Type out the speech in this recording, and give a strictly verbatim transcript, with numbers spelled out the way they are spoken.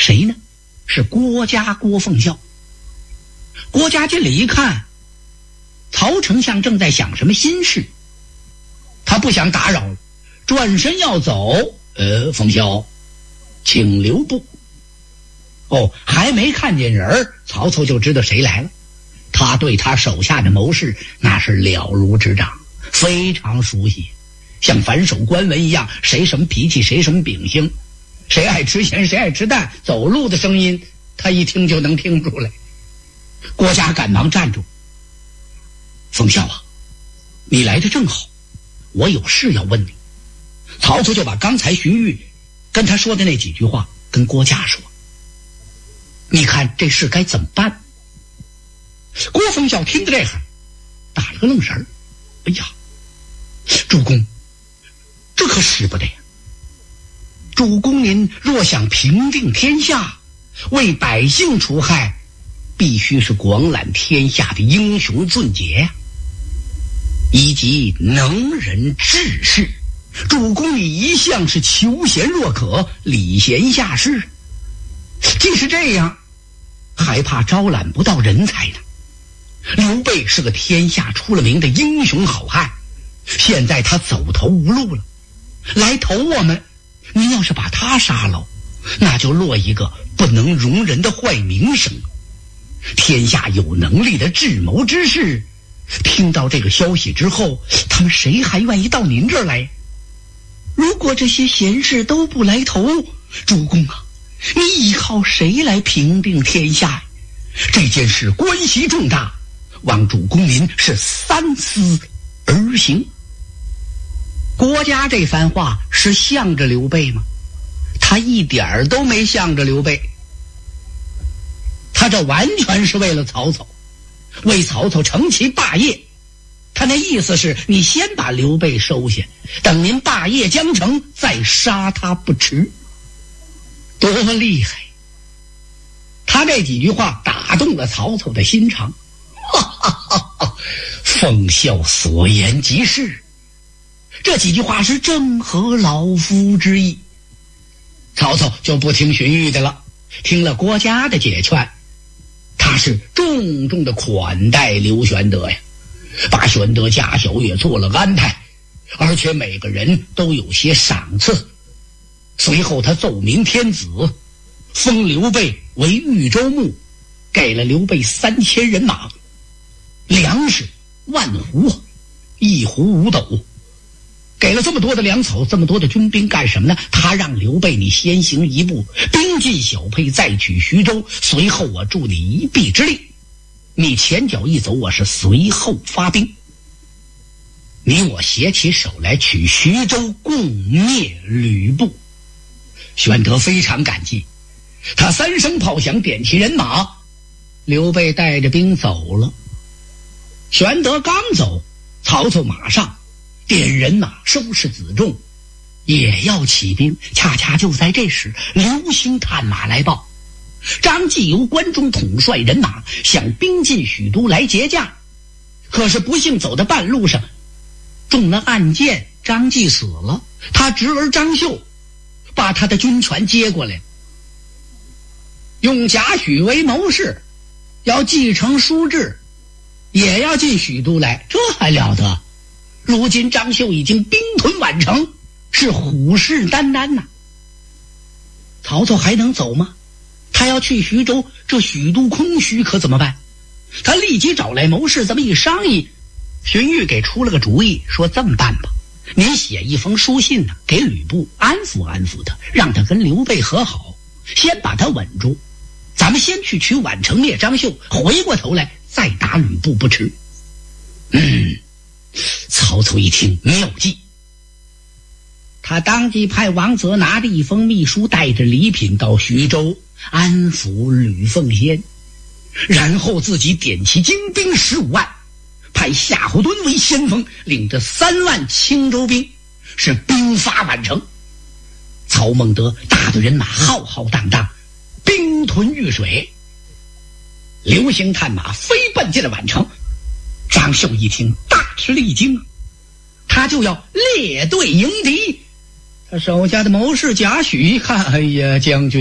谁呢？是郭嘉郭奉孝。郭嘉进来一看，曹丞相正在想什么心事，他不想打扰了，转身要走。呃，奉孝，请留步。哦，还没看见人，曹操就知道谁来了。他对他手下的谋士那是了如指掌，非常熟悉，像反手关文一样，谁什么脾气，谁什么秉性，谁爱吃咸，谁爱吃淡，走路的声音他一听就能听出来。郭嘉赶忙站住。奉孝啊，你来的正好，我有事要问你。曹操就把刚才徐彧跟他说的那几句话跟郭嘉说。你看这事该怎么办？郭奉孝听着这行，打了个愣神儿。哎呀，主公，这可使不得呀！主公您若想平定天下，为百姓除害，必须是广揽天下的英雄俊杰呀，以及能人志士。主公你一向是求贤若渴，礼贤下士，既是这样，还怕招揽不到人才呢。刘备是个天下出了名的英雄好汉，现在他走投无路了，来投我们，您要是把他杀了，那就落一个不能容人的坏名声。天下有能力的智谋之士，听到这个消息之后，他们谁还愿意到您这儿来？如果这些贤士都不来投，主公啊，你依靠谁来平定天下呀？这件事关系重大，望主公您是三思而行。郭嘉这番话是向着刘备吗？他一点儿都没向着刘备，他这完全是为了曹操，为曹操成其霸业。他那意思是，你先把刘备收下，等您霸业将成，再杀他不迟。多厉害！他这几句话打动了曹操的心肠。哈哈哈哈，奉孝所言极是，这几句话是正合老夫之意。曹操就不听荀彧的了，听了郭嘉的解劝，他是重重的款待刘玄德呀，把玄德家小也做了安排，而且每个人都有些赏赐。随后他奏明天子，封刘备为豫州牧，给了刘备三千人马，粮食万斛，一斛五斗。给了这么多的粮草，这么多的军兵干什么呢？他让刘备你先行一步，兵进小沛，再取徐州，随后我助你一臂之力，你前脚一走，我是随后发兵，你我携起手来取徐州，共灭吕布。玄德非常感激，他三声炮响，点起人马，刘备带着兵走了。玄德刚走，曹操马上点人马收拾辎重，也要起兵。恰恰就在这时，刘兴探马来报，张继由关中统帅人马想兵进许都来劫驾，可是不幸走到半路上中了暗箭，张继死了，他侄儿张绣把他的军权接过来，用贾诩为谋士，要继承叔侄，也要进许都来，这还了得？如今张绣已经兵屯宛城，是虎视眈眈呐。曹操还能走吗？他要去徐州，这许都空虚，可怎么办？他立即找来谋士，这么一商议，荀彧给出了个主意，说这么办吧，您写一封书信呢，给吕布安抚安抚他，让他跟刘备和好，先把他稳住，咱们先去取宛城灭张绣，回过头来再打吕布不迟。嗯，曹操一听妙计，他当即派王泽拿着一封密书，带着礼品到徐州安抚吕奉先，然后自己点起精兵十五万，派夏侯惇为先锋，领着三万青州兵，是兵发宛城。曹孟德大队人马浩浩荡荡，兵屯豫水。刘兴探马飞奔进了宛城。张绣一听大吃了一惊，他就要列队迎敌。他手下的谋士贾诩一看，哎呀，将军